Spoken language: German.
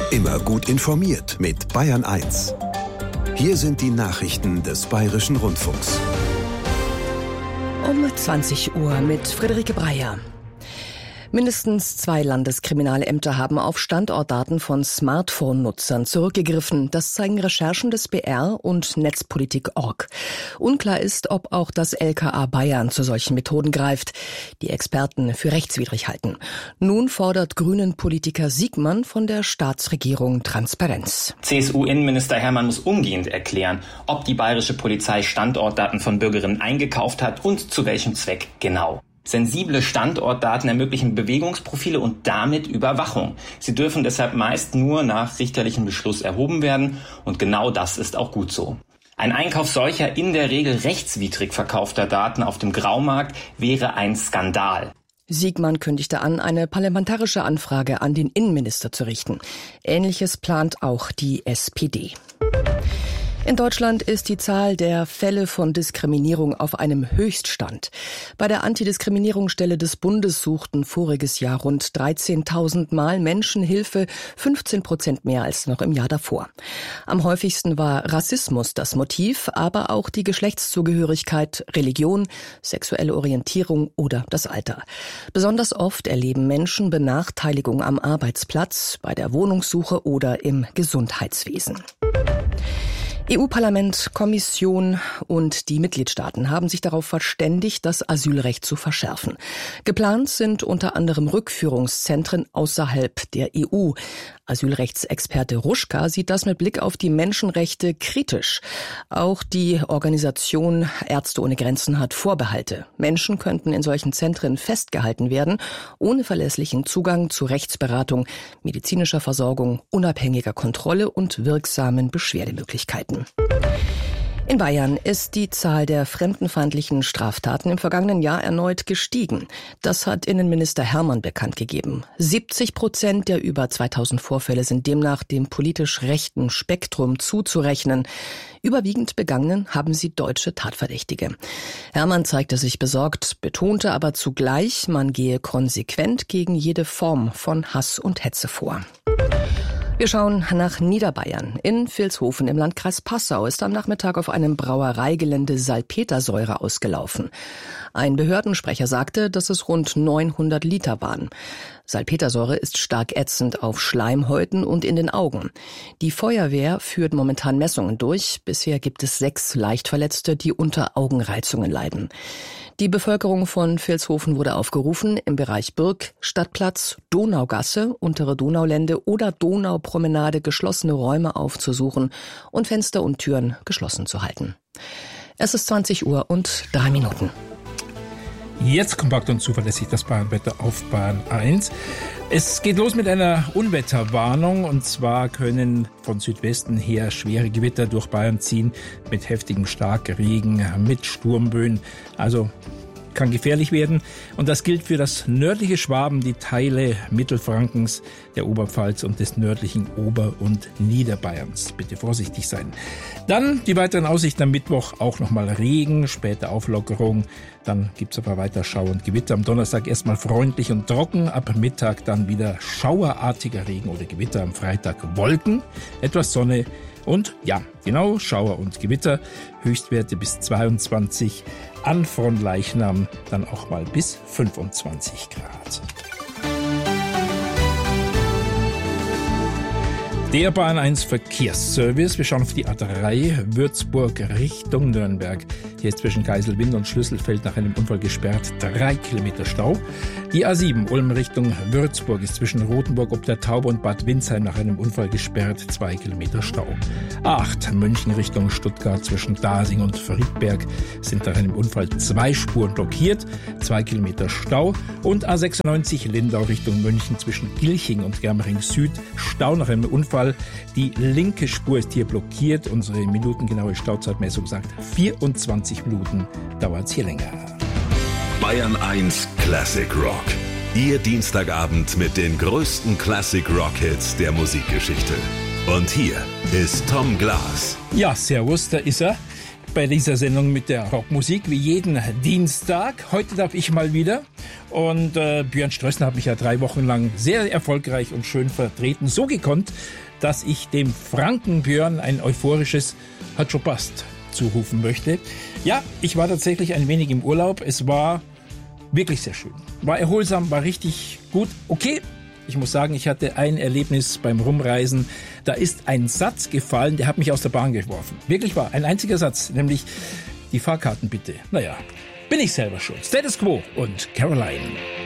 Immer gut informiert mit Bayern 1. Hier sind die Nachrichten des Bayerischen Rundfunks. Um 20 Uhr mit Friederike Breyer. Mindestens 2 Landeskriminalämter haben auf Standortdaten von Smartphone-Nutzern zurückgegriffen. Das zeigen Recherchen des BR und Netzpolitik.org. Unklar ist, ob auch das LKA Bayern zu solchen Methoden greift, die Experten für rechtswidrig halten. Nun fordert Grünen-Politiker Siegmann von der Staatsregierung Transparenz. CSU-Innenminister Hermann muss umgehend erklären, ob die bayerische Polizei Standortdaten von Bürgerinnen eingekauft hat und zu welchem Zweck genau. Sensible Standortdaten ermöglichen Bewegungsprofile und damit Überwachung. Sie dürfen deshalb meist nur nach richterlichem Beschluss erhoben werden und genau das ist auch gut so. Ein Einkauf solcher in der Regel rechtswidrig verkaufter Daten auf dem Graumarkt wäre ein Skandal. Siegmann kündigte an, eine parlamentarische Anfrage an den Innenminister zu richten. Ähnliches plant auch die SPD. In Deutschland ist die Zahl der Fälle von Diskriminierung auf einem Höchststand. Bei der Antidiskriminierungsstelle des Bundes suchten voriges Jahr rund 13.000 Mal Menschen Hilfe, 15% mehr als noch im Jahr davor. Am häufigsten war Rassismus das Motiv, aber auch die Geschlechtszugehörigkeit, Religion, sexuelle Orientierung oder das Alter. Besonders oft erleben Menschen Benachteiligung am Arbeitsplatz, bei der Wohnungssuche oder im Gesundheitswesen. EU-Parlament, Kommission und die Mitgliedstaaten haben sich darauf verständigt, das Asylrecht zu verschärfen. Geplant sind unter anderem Rückführungszentren außerhalb der EU. Asylrechtsexperte Ruschka sieht das mit Blick auf die Menschenrechte kritisch. Auch die Organisation Ärzte ohne Grenzen hat Vorbehalte. Menschen könnten in solchen Zentren festgehalten werden, ohne verlässlichen Zugang zu Rechtsberatung, medizinischer Versorgung, unabhängiger Kontrolle und wirksamen Beschwerdemöglichkeiten. In Bayern ist die Zahl der fremdenfeindlichen Straftaten im vergangenen Jahr erneut gestiegen. Das hat Innenminister Hermann bekannt gegeben. 70% der über 2000 Vorfälle sind demnach dem politisch rechten Spektrum zuzurechnen. Überwiegend begangen haben sie deutsche Tatverdächtige. Hermann zeigte sich besorgt, betonte aber zugleich, man gehe konsequent gegen jede Form von Hass und Hetze vor. Wir schauen nach Niederbayern. In Vilshofen im Landkreis Passau ist am Nachmittag auf einem Brauereigelände Salpetersäure ausgelaufen. Ein Behördensprecher sagte, dass es rund 900 Liter waren. Salpetersäure ist stark ätzend auf Schleimhäuten und in den Augen. Die Feuerwehr führt momentan Messungen durch. Bisher gibt es 6 Leichtverletzte, die unter Augenreizungen leiden. Die Bevölkerung von Vilshofen wurde aufgerufen, im Bereich Birk, Stadtplatz, Donaugasse, Untere Donaulände oder Donaupromenade geschlossene Räume aufzusuchen und Fenster und Türen geschlossen zu halten. Es ist 20 Uhr und 3 Minuten. Jetzt kompakt und zuverlässig das Bayernwetter auf Bayern 1. Es geht los mit einer Unwetterwarnung und zwar können von Südwesten her schwere Gewitter durch Bayern ziehen mit heftigem Starkregen, mit Sturmböen. Also kann gefährlich werden. Und das gilt für das nördliche Schwaben, die Teile Mittelfrankens, der Oberpfalz und des nördlichen Ober- und Niederbayerns. Bitte vorsichtig sein. Dann die weiteren Aussichten am Mittwoch, auch nochmal Regen, späte Auflockerung. Dann gibt's aber weiter Schauer und Gewitter. Am Donnerstag erstmal freundlich und trocken, ab Mittag dann wieder schauerartiger Regen oder Gewitter. Am Freitag Wolken, etwas Sonne. Und ja, genau, Schauer und Gewitter, Höchstwerte bis 22, an Fronleichnam dann auch mal bis 25 Grad. Der Bayern 1 Verkehrsservice. Wir schauen auf die A3 Würzburg Richtung Nürnberg. Hier ist zwischen Geiselwind und Schlüsselfeld nach einem Unfall gesperrt 3 Kilometer Stau. Die A7 Ulm Richtung Würzburg ist zwischen Rothenburg ob der Taube und Bad Windsheim nach einem Unfall gesperrt 2 Kilometer Stau. A8 München Richtung Stuttgart zwischen Dasing und Friedberg sind nach einem Unfall 2 Spuren blockiert, 2 Kilometer Stau. Und A96 Lindau Richtung München zwischen Gilching und Germering Süd Stau nach einem Unfall. Die linke Spur ist hier blockiert. Unsere minutengenaue Stauzeitmessung sagt 24 Minuten dauert es hier länger. Bayern 1 Classic Rock. Ihr Dienstagabend mit den größten Classic Rock Hits der Musikgeschichte. Und hier ist Tom Glas. Ja, servus, da ist er. Bei dieser Sendung mit der Rockmusik, wie jeden Dienstag. Heute darf ich mal wieder. Und Björn Strössner hat mich ja 3 Wochen lang sehr erfolgreich und schön vertreten. So gekonnt, dass ich dem Franken Björn ein euphorisches "Hat schon passt" zurufen möchte. Ja, ich war tatsächlich ein wenig im Urlaub. Es war wirklich sehr schön. War erholsam, war richtig gut. Okay, ich muss sagen, ich hatte ein Erlebnis beim Rumreisen. Da ist ein Satz gefallen, der hat mich aus der Bahn geworfen. Wirklich wahr, ein einziger Satz, nämlich "Die Fahrkarten bitte". Naja, bin ich selber schuld. Status Quo und Caroline.